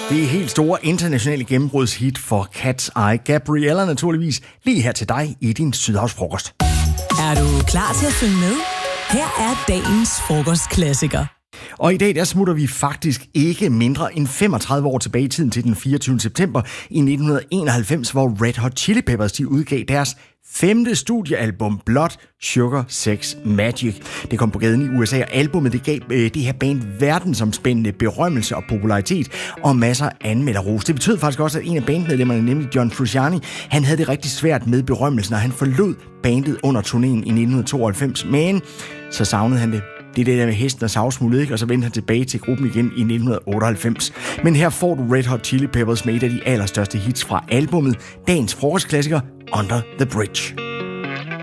Det er helt store internationale gennembrudshit for Cat's Eye. Gabriella naturligvis lige her til dig i din Sydhavsfrokost. Er du klar til at synge med? Her er dagens frokostklassiker. Og i dag der smutter vi faktisk ikke mindre end 35 år tilbage i tiden til den 24. september i 1991, hvor Red Hot Chili Peppers de udgav deres 5. studiealbum Blood Sugar Sex Magic. Det kom på gaden i USA, og albumet det gav det her band verdensomspændende berømmelse og popularitet og masser af anmelderros. Det betød faktisk også, at en af bandmedlemmerne, nemlig John Frusciante, han havde det rigtig svært med berømmelsen, og han forlod bandet under turnéen i 1992, men så savnede han det. Det er det der med hesten og savsmuldet, ikke? Og så vendte han tilbage til gruppen igen i 1998. Men her får du Red Hot Chili Peppers med et af de allerstørste hits fra albummet, dagens frokostklassiker Under the Bridge.